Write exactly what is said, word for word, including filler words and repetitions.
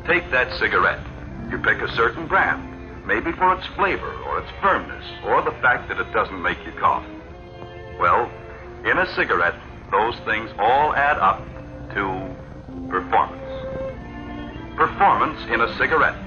Take that cigarette. You pick a certain brand, maybe for its flavor or its firmness or the fact that it doesn't make you cough. Well, in a cigarette, those things all add up to performance. Performance in a cigarette.